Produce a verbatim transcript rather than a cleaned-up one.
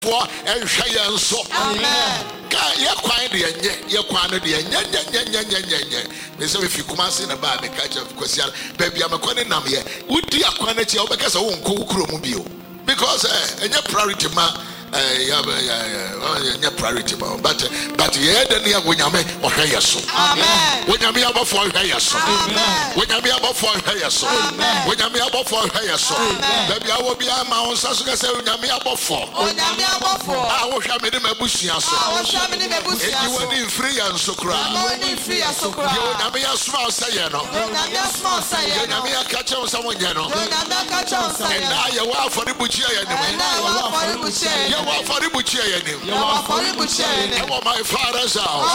for and Shayan so. Amen. You're quiet, you're quiet, so if you come and see a bad catch of question, baby, I'm a corner number. Would be a quantity because I won't go Kromobio. Because uh, your priority, ma, uh, your priority, but but yeah, then you when you make or hire so. Amen. When you be about for hire so. Amen. When you be about for hire so. Amen. When you be about for hire so. Baby, I will be a mouse, as I say, when you be about for. When you be about for. I will have made him a bushia so. I will have made him a bushia. You were in free and so cry. You free and so cry. You will be a small say, you know. You will be a small say, you will be a catch on someone, you know. You will be a catch on someone. And now you are for the butcher. And now you are for the butcher. You are for the butcher. You are for the butcher. You are my father's house.